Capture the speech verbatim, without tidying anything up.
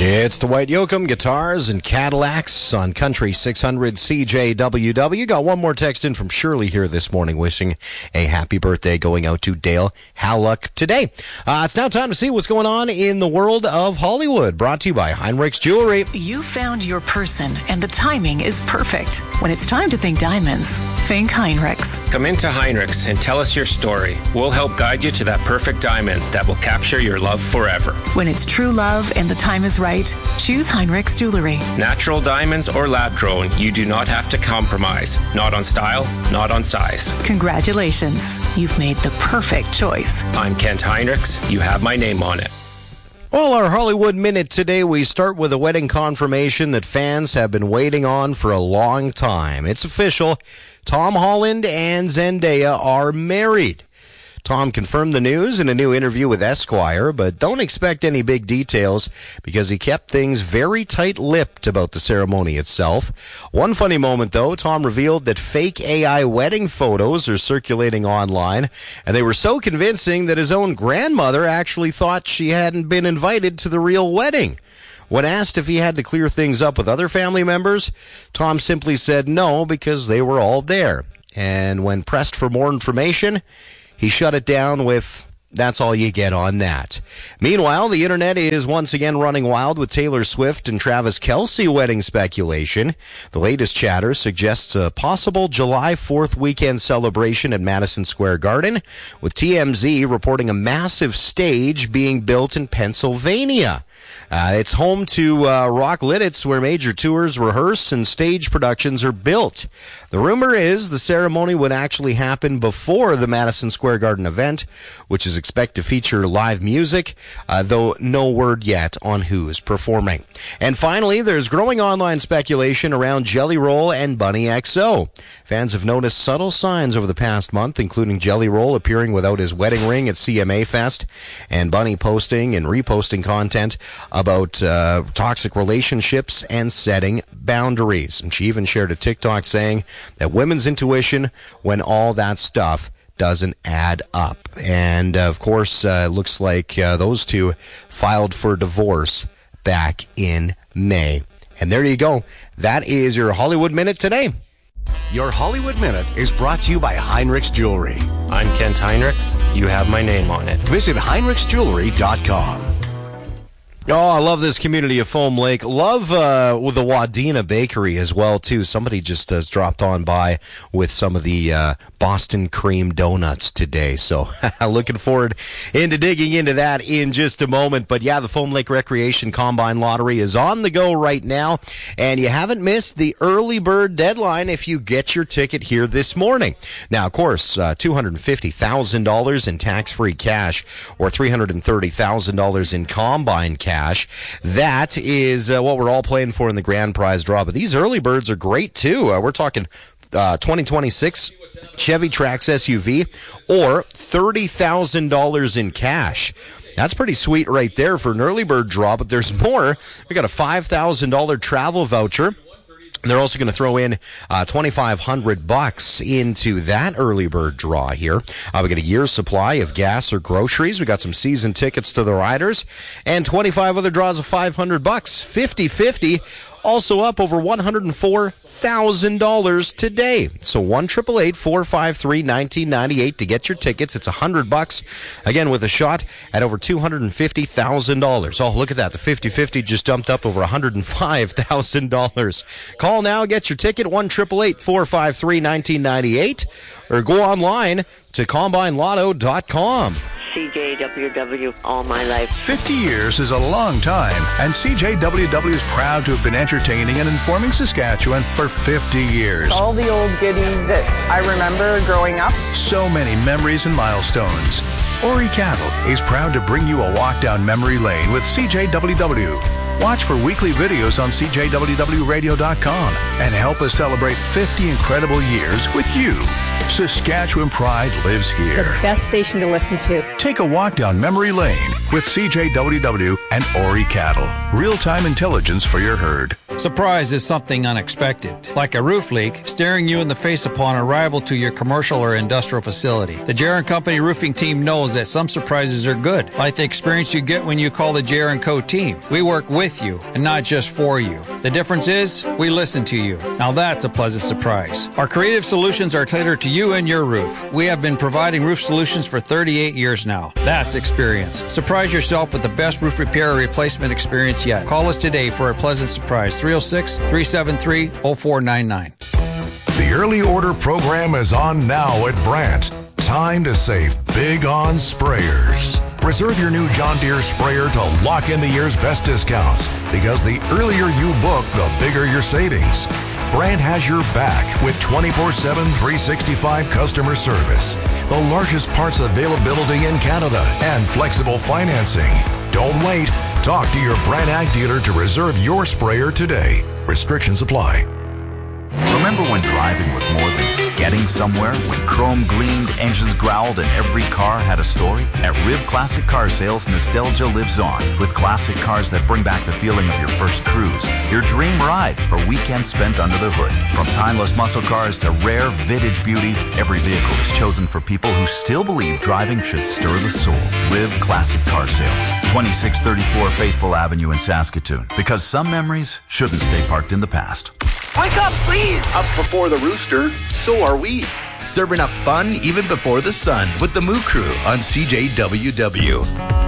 It's Dwight Yoakam, guitars and Cadillacs on Country six hundred C J W W. Got one more text in from Shirley here this morning wishing a happy birthday going out to Dale Halluck today. Uh, it's now time to see what's going on in the world of Hollywood. Brought to you by Heinrichs Jewelry. You found your person and the timing is perfect. When it's time to think diamonds, think Heinrichs. Come into Heinrichs and tell us your story. We'll help guide you to that perfect diamond that will capture your love forever. When it's true love and the time is right, choose Heinrichs Jewelry. Natural diamonds or lab grown, you do not have to compromise. Not on style, not on size. Congratulations. You've made the perfect choice. I'm Kent Heinrichs. You have my name on it. Well, our Hollywood Minute today, we start with a wedding confirmation that fans have been waiting on for a long time. It's official. Tom Holland and Zendaya are married. Tom confirmed the news in a new interview with Esquire, but don't expect any big details because he kept things very tight-lipped about the ceremony itself. One funny moment, though, Tom revealed that fake A I wedding photos are circulating online, and they were so convincing that his own grandmother actually thought she hadn't been invited to the real wedding. When asked if he had to clear things up with other family members, Tom simply said no because they were all there. And when pressed for more information, he shut it down with, "That's all you get on that." Meanwhile, the internet is once again running wild with Taylor Swift and Travis Kelce wedding speculation. The latest chatter suggests a possible July fourth weekend celebration at Madison Square Garden, with T M Z reporting a massive stage being built in Pennsylvania. Uh, it's home to uh, Rock Lidditz, where major tours rehearse and stage productions are built. The rumor is the ceremony would actually happen before the Madison Square Garden event, which is expected to feature live music, uh, though no word yet on who is performing. And finally, there's growing online speculation around Jelly Roll and Bunny X O. Fans have noticed subtle signs over the past month, including Jelly Roll appearing without his wedding ring at C M A Fest, and Bunny posting and reposting content about uh, toxic relationships and setting boundaries. And she even shared a TikTok saying that women's intuition when all that stuff doesn't add up. And, uh, of course, uh, it looks like uh, those two filed for divorce back in May. And there you go. That is your Hollywood Minute today. Your Hollywood Minute is brought to you by Heinrichs Jewelry. I'm Kent Heinrichs. You have my name on it. Visit Heinrichs Jewelry dot com. Oh, I love this community of Foam Lake. Love uh, with the Wadena Bakery as well, too. Somebody just has dropped on by with some of the uh, Boston cream donuts today. So looking forward into digging into that in just a moment. But, yeah, the Foam Lake Recreation Combine Lottery is on the go right now. And you haven't missed the early bird deadline if you get your ticket here this morning. Now, of course, uh, two hundred fifty thousand dollars in tax-free cash or three hundred thirty thousand dollars in Combine cash. Cash. That is uh, what we're all playing for in the grand prize draw. But these early birds are great, too. Uh, we're talking uh, twenty twenty-six Chevy Trax S U V or thirty thousand dollars in cash. That's pretty sweet right there for an early bird draw, but there's more. We got a five thousand dollars travel voucher. And they're also going to throw in uh, twenty-five hundred bucks into that early bird draw here. Uh, we got a year's supply of gas or groceries. We got some season tickets to the Riders, and twenty-five other draws of five hundred bucks. fifty-fifty. Also up over one hundred four thousand dollars today. So one eight eight eight, four five three, one nine nine eight to get your tickets. It's one hundred bucks. Again, with a shot at over two hundred fifty thousand dollars. Oh, look at that. The fifty-fifty just dumped up over one hundred five thousand dollars. Call now, get your ticket, one eight eight eight, four five three, one nine nine eight, or go online to combine lotto dot com. C J W W all my life. fifty years is a long time, and C J W W is proud to have been entertaining and informing Saskatchewan for fifty years. All the old goodies that I remember growing up. So many memories and milestones. Ori Cattle is proud to bring you a walk down memory lane with C J W W. Watch for weekly videos on C J W W radio dot com and help us celebrate fifty incredible years with you. Saskatchewan pride lives here. The best station to listen to. Take a walk down memory lane with C J W W and Ori Cattle. Real-time intelligence for your herd. Surprise is something unexpected, like a roof leak staring you in the face upon arrival to your commercial or industrial facility. The J R and Company roofing team knows that some surprises are good, like the experience you get when you call the J R and Co team. We work with you and not just for you. The difference is we listen to you. Now that's a pleasant surprise. Our creative solutions are tailored to you and your roof. We have been providing roof solutions for thirty-eight years now. That's experience. Surprise yourself with the best roof repair or replacement experience yet. Call us today for a pleasant surprise. three oh six, three seven three, oh four nine nine. The early order program is on now at Brandt. Time to save big on sprayers. Reserve your new John Deere sprayer to lock in the year's best discounts, because the earlier you book, the bigger your savings. Brandt has your back with twenty-four seven, three sixty-five customer service, the largest parts availability in Canada, and flexible financing. Don't wait. Talk to your Brandt Ag dealer to reserve your sprayer today. Restrictions apply. Remember when driving was more than getting somewhere? When chrome gleamed, engines growled, and every car had a story? At Riv Classic Car Sales, nostalgia lives on, with classic cars that bring back the feeling of your first cruise, your dream ride, or weekend spent under the hood. From timeless muscle cars to rare vintage beauties, every vehicle is chosen for people who still believe driving should stir the soul. Riv Classic Car Sales, twenty-six thirty-four Faithful Avenue in Saskatoon. Because some memories shouldn't stay parked in the past. Wake up, please! Up before the rooster, so are we. Serving up fun even before the sun with the Moo Crew on C J W W.